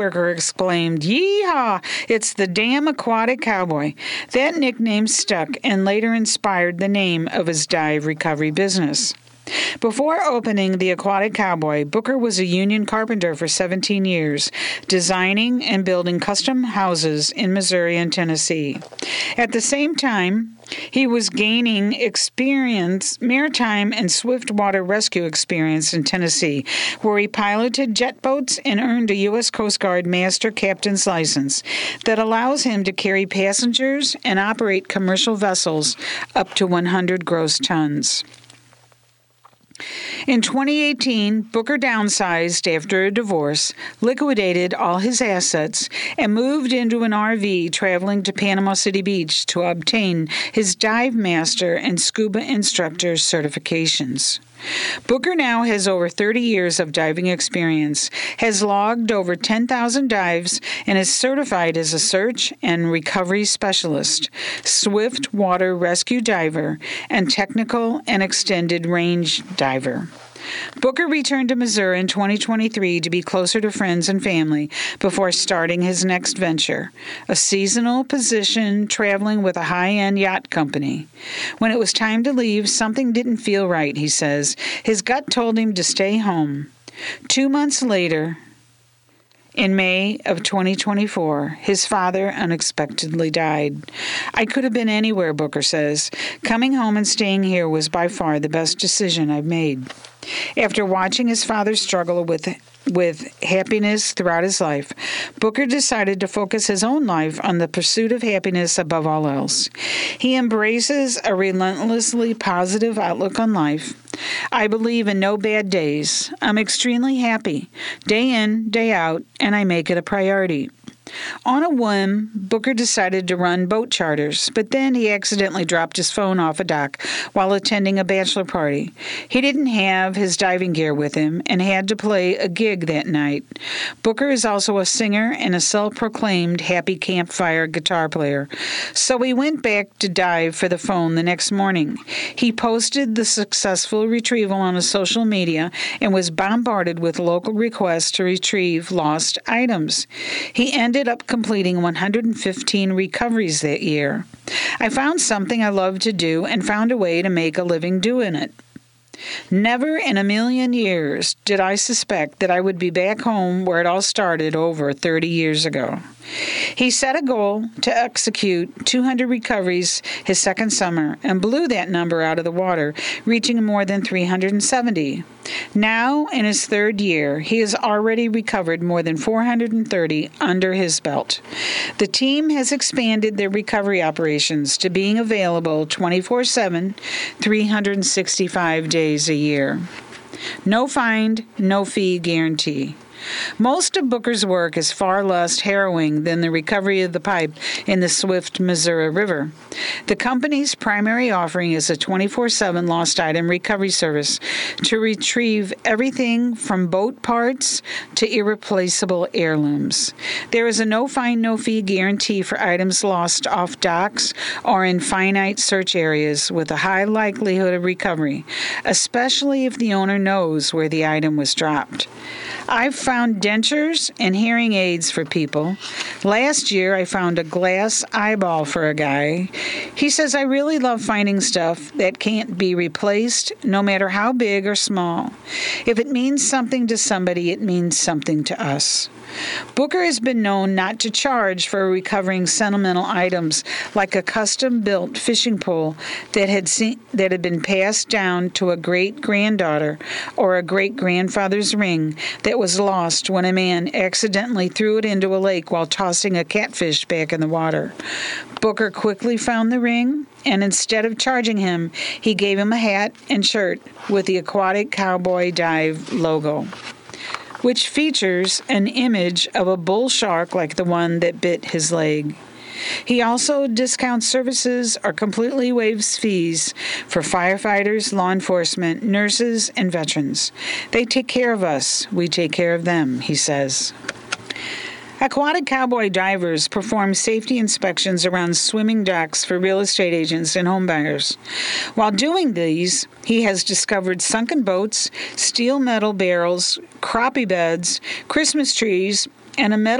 Booker exclaimed, "Yeehaw! It's the damn aquatic cowboy." That nickname stuck and later inspired the name of his dive recovery business. Before opening the Aquatic Cowboy, Booker was a union carpenter for 17 years, designing and building custom houses in Missouri and Tennessee. At the same time, he was gaining maritime and swiftwater rescue experience in Tennessee, where he piloted jet boats and earned a U.S. Coast Guard Master Captain's license that allows him to carry passengers and operate commercial vessels up to 100 gross tons. In 2018, Booker downsized after a divorce, liquidated all his assets, and moved into an RV traveling to Panama City Beach to obtain his dive master and scuba instructor certifications. Booker now has over 30 years of diving experience, has logged over 10,000 dives, and is certified as a search and recovery specialist, swift water rescue diver, and technical and extended range diver. Booker returned to Missouri in 2023 to be closer to friends and family before starting his next venture, a seasonal position traveling with a high-end yacht company. When it was time to leave, something didn't feel right, he says. His gut told him to stay home. 2 months later, in May of 2024, his father unexpectedly died. "I could have been anywhere," Booker says. "Coming home and staying here was by far the best decision I've made." After watching his father struggle with happiness throughout his life, Booker decided to focus his own life on the pursuit of happiness above all else. He embraces a relentlessly positive outlook on life. "I believe in no bad days. I'm extremely happy, day in, day out, and I make it a priority." On a whim, Booker decided to run boat charters, but then he accidentally dropped his phone off a dock while attending a bachelor party. He didn't have his diving gear with him and had to play a gig that night. Booker is also a singer and a self-proclaimed happy campfire guitar player, so he went back to dive for the phone the next morning. He posted the successful retrieval on his social media and was bombarded with local requests to retrieve lost items. He ended up completing 115 recoveries that year. "I found something I love to do and found a way to make a living doing it. Never in a million years did I suspect that I would be back home where it all started over 30 years ago." He set a goal to execute 200 recoveries his second summer and blew that number out of the water, reaching more than 370. Now, in his third year, he has already recovered more than 430 under his belt. The team has expanded their recovery operations to being available 24/7, 365 days a year. No find, no fee guarantee. Most of Booker's work is far less harrowing than the recovery of the pipe in the swift Missouri River. The company's primary offering is a 24/7 lost item recovery service to retrieve everything from boat parts to irreplaceable heirlooms. There is a no find, no fee guarantee for items lost off docks or in finite search areas with a high likelihood of recovery, especially if the owner knows where the item was dropped. I've found dentures and hearing aids for people. Last year, I found a glass eyeball for a guy. He says, "I really love finding stuff that can't be replaced, no matter how big or small. If it means something to somebody, it means something to us." Booker has been known not to charge for recovering sentimental items like a custom-built fishing pole that had been passed down to a great-granddaughter or a great-grandfather's ring that was lost when a man accidentally threw it into a lake while tossing a catfish back in the water. Booker quickly found the ring, and instead of charging him, he gave him a hat and shirt with the Aquatic Cowboy Dive logo, which features an image of a bull shark like the one that bit his leg. He also discounts services or completely waives fees for firefighters, law enforcement, nurses, and veterans. "They take care of us. We take care of them," he says. Aquatic Cowboy divers perform safety inspections around swimming docks for real estate agents and homebuyers. While doing these, he has discovered sunken boats, steel metal barrels, crappie beds, Christmas trees, and a metal